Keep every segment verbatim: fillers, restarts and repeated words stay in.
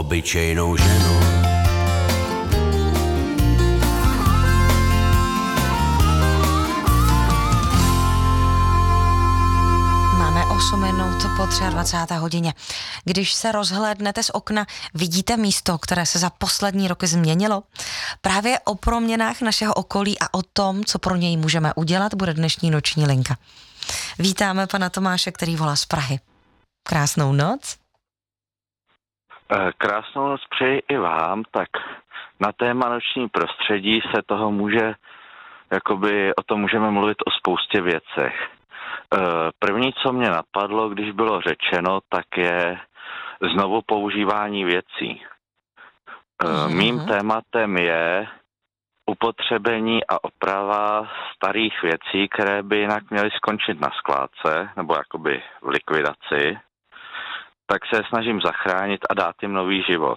obyčejnou ženu. osm minut po dvacáté třetí hodině. Když se rozhlédnete z okna, vidíte místo, které se za poslední roky změnilo? Právě o proměnách našeho okolí a o tom, co pro něj můžeme udělat, bude dnešní noční linka. Vítáme pana Tomáše, který volá z Prahy. Krásnou noc. Krásnou noc přeji i vám. Tak na téma noční prostředí se toho může, jakoby o tom můžeme mluvit o spoustě věcech. První, co mě napadlo, když bylo řečeno, tak je znovu používání věcí. Uh-huh. Mým tématem je upotřebení a oprava starých věcí, které by jinak měly skončit na skládce, nebo jakoby v likvidaci, tak se je snažím zachránit a dát jim nový život.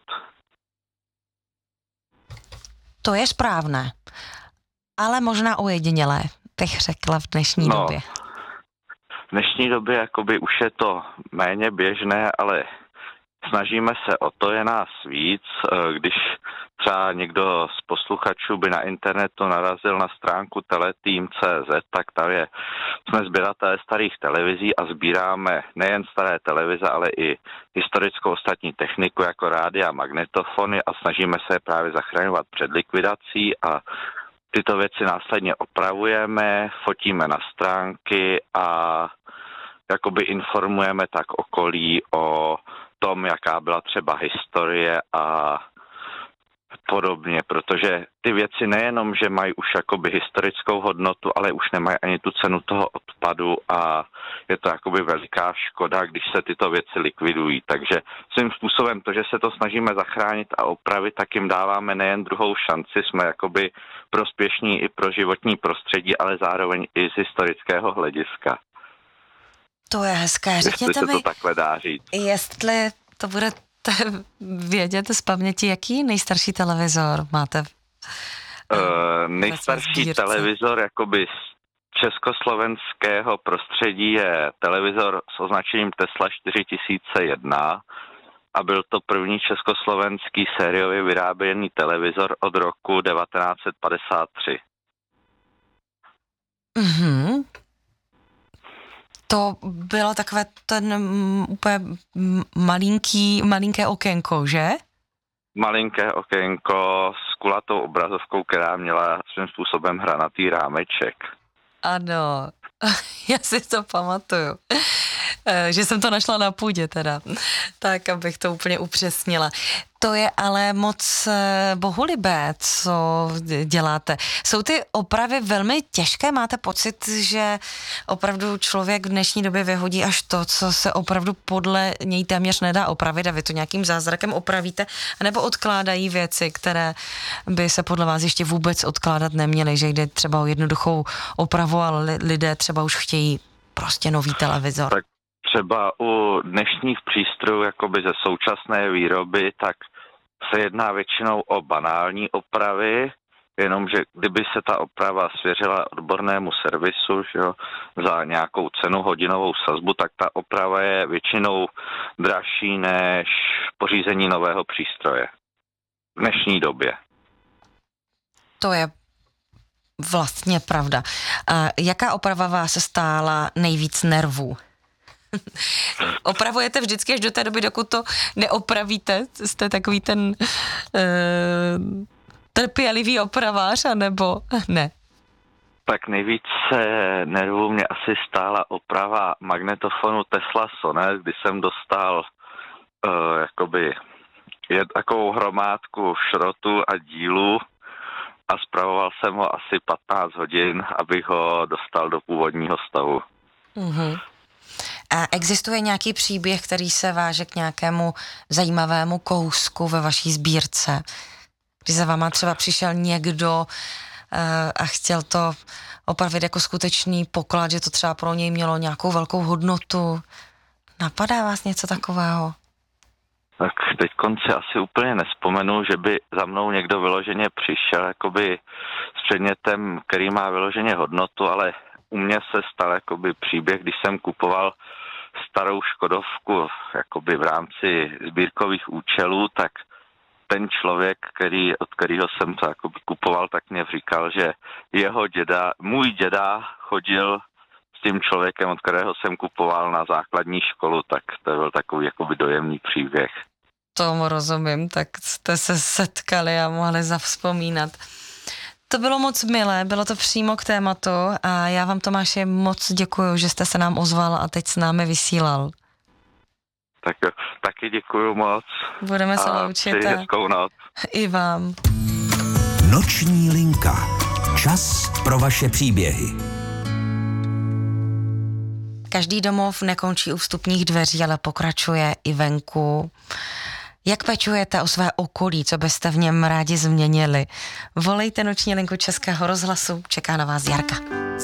To je správné, ale možná ojedinělé, bych řekla v dnešní no. době. V dnešní době jakoby už je to méně běžné, ale snažíme se o to, je nás víc. Když třeba někdo z posluchačů by na internetu narazil na stránku teleteam tečka cé zet, tak tam je, jsme sběratelé starých televizí a sbíráme nejen staré televize, ale i historickou ostatní techniku jako rádia a magnetofony a snažíme se je právě zachraňovat před likvidací a tyto věci následně opravujeme, fotíme na stránky a jakoby informujeme tak okolí o tom, jaká byla třeba historie a podobně, protože ty věci nejenom, že mají už jakoby historickou hodnotu, ale už nemají ani tu cenu toho odpadu a je to jakoby veliká škoda, když se tyto věci likvidují. Takže svým způsobem to, že se to snažíme zachránit a opravit, tak jim dáváme nejen druhou šanci, jsme jakoby prospěšní i pro životní prostředí, ale zároveň i z historického hlediska. To je hezké. Řekněte jestli se mi, to takhle dá říct. Jestli to budete vědět z paměti, jaký nejstarší televizor máte? Uh, nejstarší televizor jakoby z československého prostředí je televizor s označením Tesla čtyři tisíce jedna a byl to první československý sériově vyráběný televizor od roku devatenáct set padesát tři. Mhm. To bylo takové ten um, úplně malinký, malinké okénko, že? Malinké okénko s kulatou obrazovkou, která měla svým způsobem hranatý rámeček. Ano, já si to pamatuju, že jsem to našla na půdě teda, tak abych to úplně upřesnila. To je ale moc bohulibé, co děláte. Jsou ty opravy velmi těžké? Máte pocit, že opravdu člověk v dnešní době vyhodí až to, co se opravdu podle něj téměř nedá opravit a vy to nějakým zázrakem opravíte, anebo odkládají věci, které by se podle vás ještě vůbec odkládat neměly, že jde třeba o jednoduchou opravu, ale lidé třeba už chtějí prostě nový televizor? Tak třeba u dnešních přístrojů jakoby ze současné výroby, tak se jedná většinou o banální opravy, jenomže kdyby se ta oprava svěřila odbornému servisu, že jo, za nějakou cenu hodinovou sazbu, tak ta oprava je většinou dražší než pořízení nového přístroje v dnešní době. To je vlastně pravda. A jaká oprava vás stála nejvíc nervů? Opravujete vždycky až do té doby, dokud to neopravíte? Jste takový ten uh, trpělivý opravář, anebo ne? Tak nejvíce nervů mě asi stála oprava magnetofonu Tesla Sonus, kdy jsem dostal uh, jakoby je takovou hromádku šrotu a dílu a spravoval jsem ho asi patnáct hodin, abych ho dostal do původního stavu. Mhm. A existuje nějaký příběh, který se váže k nějakému zajímavému kousku ve vaší sbírce? Když za váma třeba přišel někdo uh, a chtěl to opravit jako skutečný poklad, že to třeba pro něj mělo nějakou velkou hodnotu. Napadá vás něco takového? Tak teď konci asi úplně nespomenu, že by za mnou někdo vyloženě přišel jakoby s předmětem, který má vyloženě hodnotu, ale u mě se stal jakoby příběh, když jsem kupoval starou Škodovku jakoby v rámci sbírkových účelů, tak ten člověk, který, od kterého jsem to jakoby kupoval, tak mě říkal, že jeho děda, můj děda chodil s tím člověkem, od kterého jsem kupoval na základní školu, tak to byl takový jakoby dojemný příběh. Tomu rozumím, tak jste se setkali a mohli zavzpomínat. To bylo moc milé, bylo to přímo k tématu a já vám, Tomáši, moc děkuju, že jste se nám ozval a teď s námi vysílal. Tak taky děkuju moc. Budeme se loučit. A přeji hezkou noc. I vám. Noční linka. Čas pro vaše příběhy. Každý domov nekončí u vstupních dveří, ale pokračuje i venku. Jak pečujete o své okolí, co byste v něm rádi změnili? Volejte Noční linku Českého rozhlasu, čeká na vás Jarka.